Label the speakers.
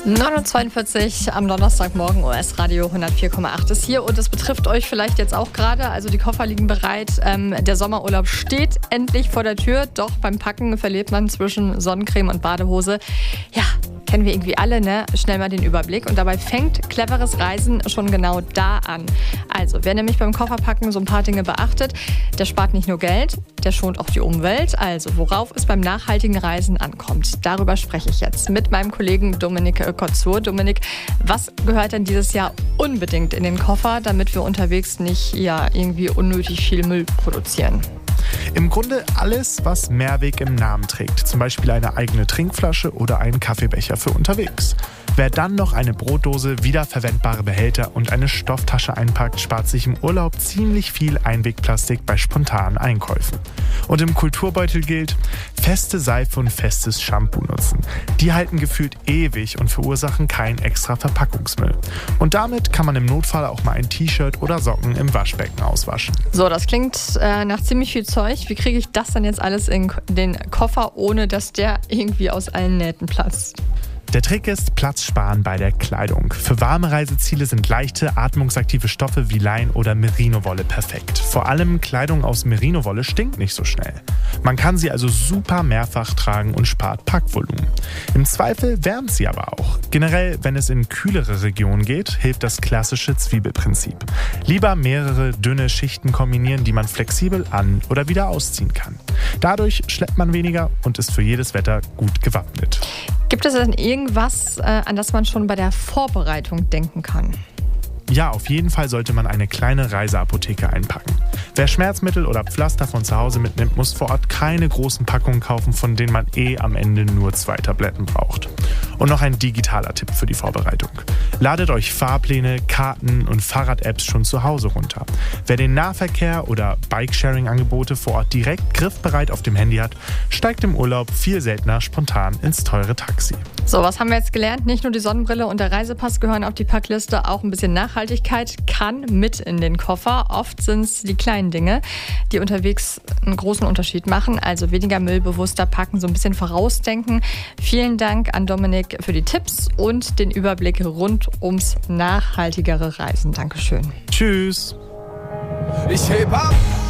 Speaker 1: 9.42 Uhr am Donnerstagmorgen, US-Radio 104,8 ist hier und es betrifft euch vielleicht jetzt auch gerade, also die Koffer liegen bereit, der Sommerurlaub steht endlich vor der Tür, doch beim Packen verliert man zwischen Sonnencreme und Badehose, ja, kennen wir irgendwie alle, ne? Schnell mal den Überblick und dabei fängt cleveres Reisen schon genau da an. Also, wer nämlich beim Kofferpacken so ein paar Dinge beachtet, der spart nicht nur Geld, der schont auch die Umwelt. Also, worauf es beim nachhaltigen Reisen ankommt, darüber spreche ich jetzt mit meinem Kollegen Dominik Kotzur. Dominik, was gehört denn dieses Jahr unbedingt in den Koffer, damit wir unterwegs nicht irgendwie unnötig viel Müll produzieren?
Speaker 2: Im Grunde alles, was Mehrweg im Namen trägt. Zum Beispiel eine eigene Trinkflasche oder einen Kaffeebecher für unterwegs. Wer dann noch eine Brotdose, wiederverwendbare Behälter und eine Stofftasche einpackt, spart sich im Urlaub ziemlich viel Einwegplastik bei spontanen Einkäufen. Und im Kulturbeutel gilt, feste Seife und festes Shampoo nutzen. Die halten gefühlt ewig und verursachen keinen extra Verpackungsmüll. Und damit kann man im Notfall auch mal ein T-Shirt oder Socken im Waschbecken auswaschen.
Speaker 1: So, das klingt nach ziemlich viel Zeug. Wie kriege ich das dann jetzt alles in den Koffer, ohne dass der irgendwie aus allen Nähten platzt?
Speaker 2: Der Trick ist Platz sparen bei der Kleidung. Für warme Reiseziele sind leichte, atmungsaktive Stoffe wie Lein oder Merino-Wolle perfekt. Vor allem Kleidung aus Merino-Wolle stinkt nicht so schnell. Man kann sie also super mehrfach tragen und spart Packvolumen. Im Zweifel wärmt sie aber auch. Generell, wenn es in kühlere Regionen geht, hilft das klassische Zwiebelprinzip. Lieber mehrere dünne Schichten kombinieren, die man flexibel an- oder wieder ausziehen kann. Dadurch schleppt man weniger und ist für jedes Wetter gut gewappnet.
Speaker 1: Gibt es denn irgendwas, an das man schon bei der Vorbereitung denken kann?
Speaker 2: Ja, auf jeden Fall sollte man eine kleine Reiseapotheke einpacken. Wer Schmerzmittel oder Pflaster von zu Hause mitnimmt, muss vor Ort keine großen Packungen kaufen, von denen man am Ende nur 2 Tabletten braucht. Und noch ein digitaler Tipp für die Vorbereitung. Ladet euch Fahrpläne, Karten und Fahrrad-Apps schon zu Hause runter. Wer den Nahverkehr oder Bikesharing-Angebote vor Ort direkt griffbereit auf dem Handy hat, steigt im Urlaub viel seltener spontan ins teure Taxi.
Speaker 1: So, was haben wir jetzt gelernt? Nicht nur die Sonnenbrille und der Reisepass gehören auf die Packliste, auch ein bisschen Nachhaltigkeit kann mit in den Koffer. Oft sind es die kleinen Dinge, die unterwegs einen großen Unterschied machen. Also weniger Müll, bewusster packen, so ein bisschen vorausdenken. Vielen Dank an Dominik für die Tipps und den Überblick rund ums nachhaltigere Reisen. Dankeschön.
Speaker 2: Tschüss.
Speaker 3: Ich heb ab.